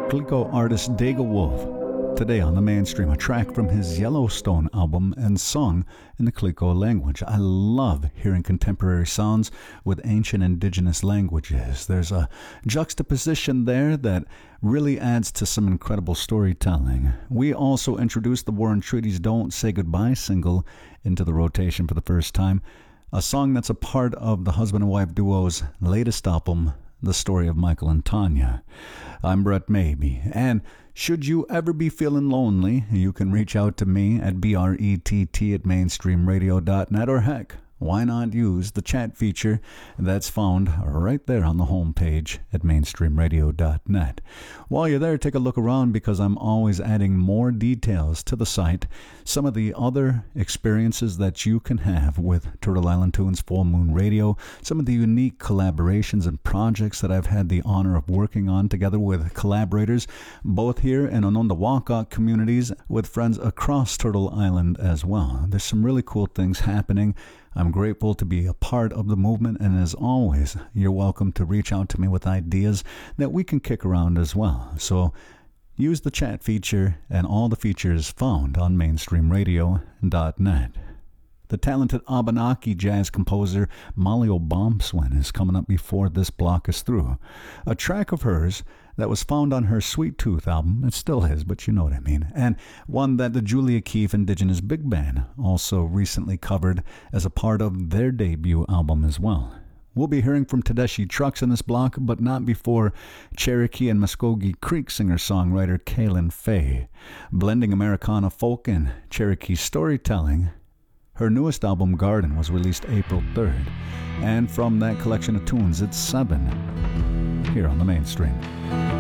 Glico artist Dega Wolf. Today on the Mainstream, a track from his Yellowstone album and sung in the Glico language. I love hearing contemporary sounds with ancient indigenous languages. There's a juxtaposition there that really adds to some incredible storytelling. We also introduced the War and Treaty's Don't Say Goodbye single into the rotation for the first time, a song that's a part of the husband and wife duo's latest album, The Story of Michael and Tanya. I'm Brett Maybe, and should you ever be feeling lonely, you can reach out to me at brett@mainstreamradio.net, or heck, why not use the chat feature that's found right there on the homepage at mainstreamradio.net. While you're there, take a look around because I'm always adding more details to the site, some of the other experiences that you can have with Turtle Island Tunes Full Moon Radio, some of the unique collaborations and projects that I've had the honor of working on together with collaborators, both here in Onondaga communities, with friends across Turtle Island as well. There's some really cool things happening. I'm grateful to be a part of the movement, and as always, you're welcome to reach out to me with ideas that we can kick around as well. So use the chat feature and all the features found on mainstreamradio.net. The talented Abenaki jazz composer Molly O'Bombswin is coming up before this block is through. A track of hers that was found on her Sweet Tooth album, it still is, but you know what I mean, and one that the Julia Keefe Indigenous Big Band also recently covered as a part of their debut album as well. We'll be hearing from Tedeschi Trucks in this block, but not before Cherokee and Muskogee Creek singer-songwriter Kaylin Faye. Blending Americana folk and Cherokee storytelling, her newest album, Garden, was released April 3rd. And from that collection of tunes, it's 7 here on the Mainstream.